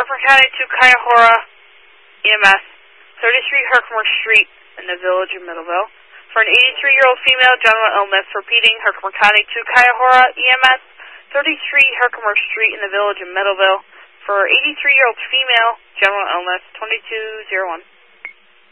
Herkimer County to Cuyahoga EMS, 33 Herkimer Street in the village of Middleville. For an 83-year-old female, general illness, repeating Herkimer County to Cuyahoga EMS, 33 Herkimer Street in the village of Middleville. For 83-year-old female, general illness, 2201.